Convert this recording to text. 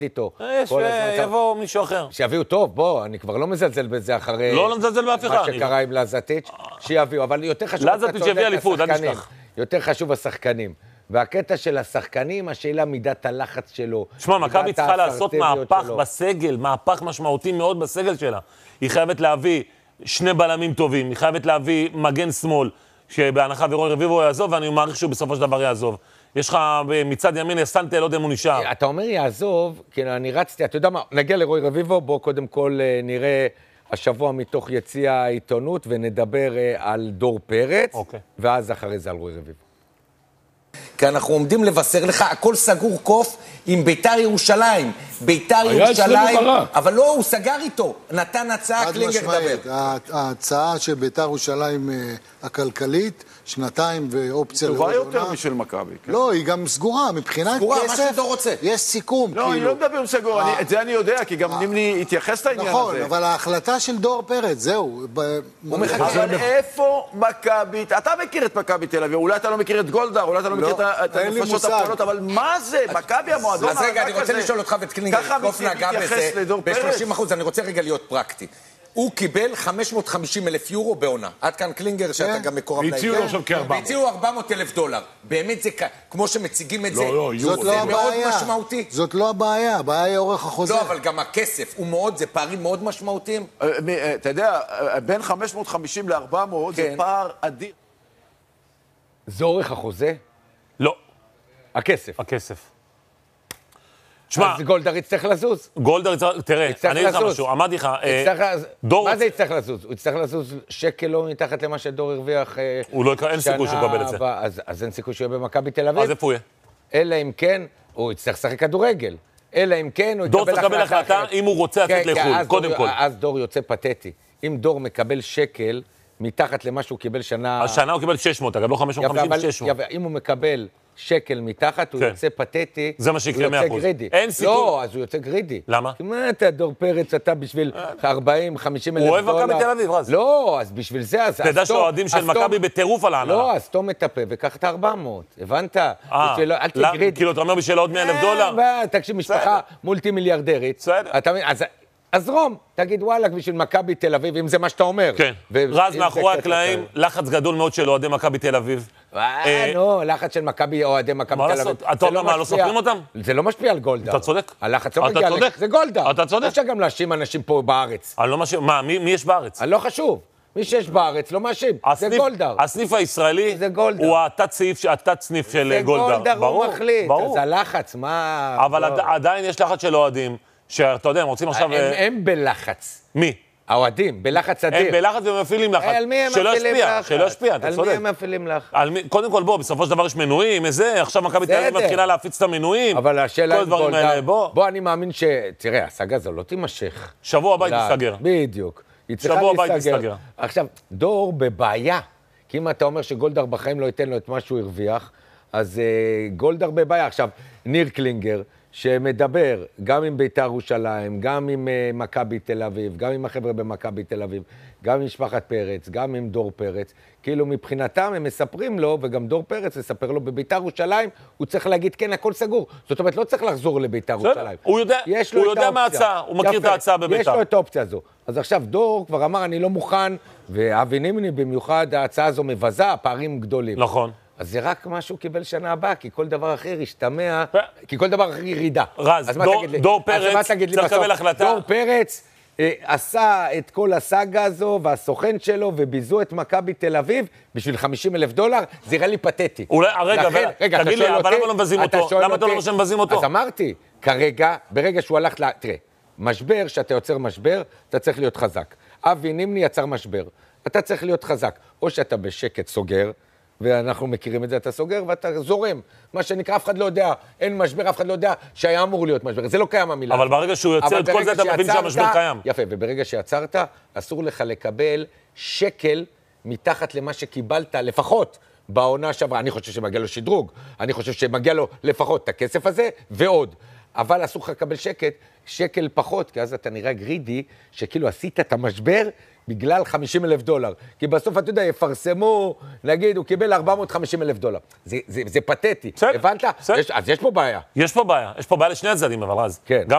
איתו. יבוא מישהו אחר. שיביאו טוב, בוא, אני כבר לא מזלזל בזה אחרי... לא מזלזל באף אחד. מה שקרה עם לזטיץ', שיביאו, אבל יותר חשוב... לזטיץ' יביא אליפות, אל תשכח. יותר חשוב השחקנים. והקטע של השחקנים, השאלה מידת הלחץ שלו. שמע, מכבי צריכה לעשות מהפך בסגל, מהפך משמעותי מאוד בסגל שלה. היא חייבת להביא שני בלמים טובים, היא חייבת להביא מגן שמאל, שבהנחה ורוי רביבו יעזוב, ואני מעריך שהוא בסופו של דבר יעזוב. יש לך מצד ימין סנטה, לא יודע אם הוא נשאר. אתה אומר יעזוב, כי אני רצתי, אתה יודע מה, נגיע לרוי רביבו, בוא קודם כל נראה השבוע מתוך יציע העיתונות, ונדבר על דור פרץ, ואז אחרי זה על רוי רביבו. כי אנחנו עומדים לבשר לך, הכל סגור קוף עם ביתר ירושלים. ביתר ירושלים, אבל לא, הוא סגר איתו. נתן הצעה, קלינגר דבר. ההצעה של ביתר ירושלים הכלכלית, שנתיים ואופציה טובה יותר משל מכבי. לא, היא גם סגורה, מבחינת כסף. מה שדור רוצה. יש סיכום. לא, אני לא מדבר עם סגור, את זה אני יודע, כי גם נימני התייחס לעניין הזה. נכון, אבל ההחלטה של דור פרץ, זהו. אבל איפה מכבי, אתה מכיר את מכבי תל אביב, אולי אתה לא מכיר את גולדהר, אולי אתה לא מכיר את הנפשות הפועלות, אבל מה זה? מכבי המועדון אז רגע, אני רוצה לשאול אותך ואת קלינגר, קוף נגע בזה, ב-30%, אני רוצה רגע להיות פרקטי. הוא קיבל 550,000 יורו בעונה. עד כאן קלינגר, שאתה גם מקורב לעניין. והציעו לו עכשיו כ-400. והציעו 400,000 דולר. באמת זה, כמו שמציגים את זה, זאת לא מאוד משמעותי. זאת לא הבעיה, הבעיה היא אורך החוזה. לא, אבל גם הכסף הוא מאוד, זה פערים מאוד משמעותיים. אתה יודע, בין 550 ל-400 זה פער אדיר. זה אורך החוזה? לא. הכסף. הכסף. אז גולדהר יצטרך לזוז. גולדהר יצטרך, תראה, אני אגיד לך משהו, אמרתי לך, מה זה יצטרך לזוז? הוא יצטרך לזוז שקל לא מתחת למה שדור הרוויח אין סיכוי שהוא יקבל את זה. אז אין סיכוי שהוא יהיה במכבי תל אביב. אז איפה הוא יהיה? אלא אם כן, הוא יצטרך לשחק כדורגל. אלא אם כן, הוא דור צריך לקבל החלטה אם הוא רוצה לצאת לחו"ל, קודם כל. אז דור יוצא פתטי. אם דור מקבל שקל מתחת למה שהוא קיבל שנה... השנה הוא קיבל 600, אגב, לא 550, 600. אם הוא מקבל שקל מתחת, הוא יוצא פתטי. זה מה שיקרה 100%. אין סיכוי. לא, אז הוא יוצא גרידי. למה? כי מה אתה, דור פרץ, אתה בשביל 40-50 אלף דולר. הוא אוהב מכבי תל אביב, רז. לא, אז בשביל זה... תדע שהאוהדים של מכבי בטירוף על ההנאה. לא, אז תום את הפה וקח את 400. הבנת? אל תגרידי. כאילו, אתה אומר בשביל עוד 100,000 דולר? תקשיב, משפחה מולטי מיליארדרית. אז רום, תגיד וואלה, בשביל מכבי תל אביב, אם זה מה שאתה אומר. כן. רז מאחורי הקלעים, לחץ גדול מאוד של אוהדי מכבי תל אביב. לא, לחץ של מכבי, אוהדי מכבי תל אביב. אתה אומר מה, לא סופרים אותם? זה לא משפיע על גולדהר. אתה צודק. הלחץ לא מגיע לך, זה גולדהר. אתה צודק. אפשר גם להאשים אנשים פה בארץ. אני לא מאשים, מה, מי יש בארץ? לא חשוב. מי שיש בארץ לא מאשים, זה גולדהר. הסניף הישראלי הוא התת-סניף של גולדהר. זה גולדהר, הוא מחליט. אז הלחץ, מה... אבל עדיין יש לחץ של אוהדים. שאתה יודע, הם רוצים עכשיו... הם בלחץ. מי? האוהדים, בלחץ אדיר. הם בלחץ ומפעילים לחץ. על מי הם מפעילים לחץ? שלא ישפיע, אתה צודק. על מי הם מפעילים לחץ? קודם כל, בוא, בסופו של דבר יש מנויים, עכשיו מכבי תל אביב מתחילה להפיץ את המנויים. אבל השאלה כל הדברים האלה, בוא, אני מאמין תראה, הסגה הזו לא תימשך. שבוע הבית יסתגר. בדיוק. שבוע הבית יסתגר. עכשיו, דור בבעיה. כי אם אתה אומר שגולדהר בחיים לא ייתן לו את מה שהוא הרוויח, אז גולדהר בבעיה. עכשיו, ניר קלינגר, שמדבר גם עם ביתר ירושלים, גם עם מכבי תל אביב, גם עם החבר'ה במכבי תל אביב, גם עם משפחת פרץ, גם עם דור פרץ. כאילו מבחינתם הם מספרים לו, וגם דור פרץ מספר לו, בביתר ירושלים הוא צריך להגיד כן, הכל סגור. זאת אומרת, לא צריך לחזור לביתר ירושלים. הוא יודע מה ההצעה, הוא מכיר את ההצעה בביתר. יש לו את האופציה הזו. אז עכשיו דור כבר אמר, אני לא מוכן, ואבי נימני במיוחד, ההצעה הזו מבזה, פערים גדולים. נכון. אז זה רק מה שהוא קיבל שנה הבאה, כי כל דבר אחר ישתמע, כי כל דבר אחר ירידה. רז, דור פרץ צריך לקבל החלטה. דור פרץ עשה את כל הסאגה הזו, והסוכן שלו, וביזו את מכבי תל אביב, בשביל 50,000 דולר, זה יראה לי פתטי. רגע, תגיד לי, אבל למה לא מבזים אותו? למה אתה לא חושב מבזים אותו? אז אמרתי, כרגע, ברגע שהוא הלך תראה, משבר, שאתה יוצר משבר, אתה צריך להיות חזק. אבי נימני יצר משבר. אתה צריך להיות חזק. או שאתה בשקט סוגר, ואנחנו מכירים את זה, אתה סוגר ואתה זורם. מה שנקרא, אף אחד לא יודע, אין משבר, אף אחד לא יודע שהיה אמור להיות משבר. זה לא קיים המילה. אבל ברגע שהוא יוצר את כל זה, אתה מבין שהמשבר קיים. יפה, וברגע שיצרת, אסור לך לקבל שקל מתחת למה שקיבלת, לפחות בעונה שעברה. אני חושב שמגיע לו שדרוג, אני חושב שמגיע לו לפחות את הכסף הזה, ועוד. אבל אסור לך לקבל שקל פחות, כי אז אתה נראה גרידי, שכאילו עשית את המשבר, בגלל 50,000 דולר. כי בסוף, אתה יודע, יפרסמו, נגיד, הוא קיבל 450,000 דולר. זה פתטי. הבנת? אז יש פה בעיה. יש פה בעיה לשני הצדדים, אבל אז. כן.